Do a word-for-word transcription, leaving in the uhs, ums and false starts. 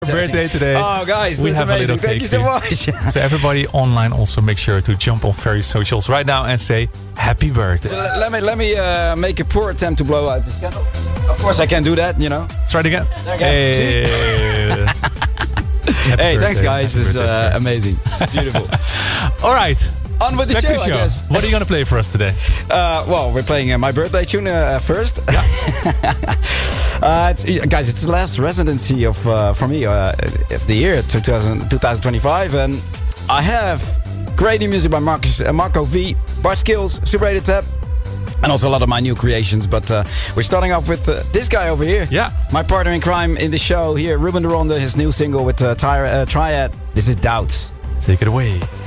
birthday today. Oh, guys, we that's have amazing. a little Thank cake you so for much. So everybody online, also make sure to jump on Ferry socials right now and say happy birthday. So let, let me let me uh, make a poor attempt to blow out this candle. Of course, I can do that. You know. Try it again. Hey, hey thanks, guys. This is uh, amazing. Beautiful. All right. On with the Back show, to the show. I guess. What are you going to play for us today? Uh, well, we're playing uh, my birthday tune uh, first. Yeah. uh, it's, guys, it's the last residency of uh, for me uh, of the year two thousand, twenty twenty-five, and I have great new music by Marcus, uh, Marco V, Bart Skills, Super eight Tap, and also a lot of my new creations. But uh, we're starting off with uh, this guy over here. Yeah. My partner in crime in the show here, Ruben de Ronde, his new single with uh, Tri- uh, Triad. This is Doubts. Take it away.